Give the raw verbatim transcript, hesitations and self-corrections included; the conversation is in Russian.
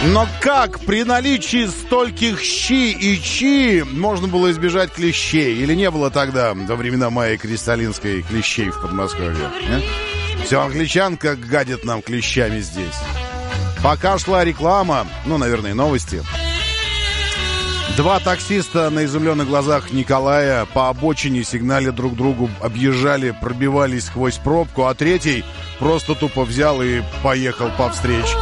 Но как при наличии стольких щи и чи можно было избежать клещей? Или не было тогда, во времена Майи Кристалинской, клещей в Подмосковье? А? Все англичан как гадят нам клещами здесь. Пока шла реклама, ну, наверное, новости. Два таксиста на изумленных глазах Николая по обочине сигнале друг другу объезжали, пробивались сквозь пробку, а третий просто тупо взял и поехал по встречке.